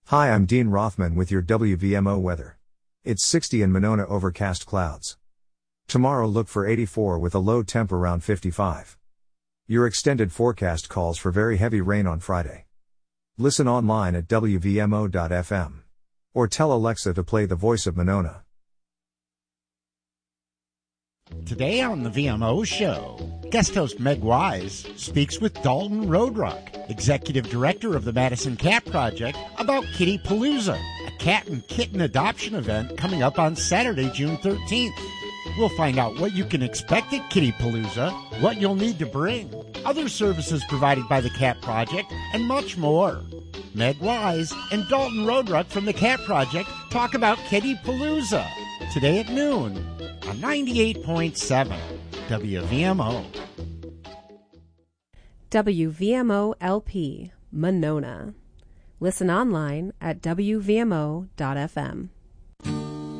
Hi, I'm Dean Rothman with your WVMO weather. It's 60 in Monona, overcast clouds. Tomorrow look for 84 with a low temp around 55. Your extended forecast calls for very heavy rain on Friday. Listen online at WVMO.fm. Or tell Alexa to play The Voice of Monona. Today on the VMO show, guest host Meg Wise speaks with Dalton Roadrock, Executive Director of the Madison Cat Project, about Kitty Palooza, a cat and kitten adoption event coming up on Saturday, June 13th. We'll find out what you can expect at Kitty Palooza, what you'll need to bring, other services provided by the Cat Project, and much more. Meg Wise and Dalton Roadrock from the Cat Project talk about Kitty Palooza today at noon on 98.7 WVMO. WVMO LP, Monona. Listen online at WVMO.fm.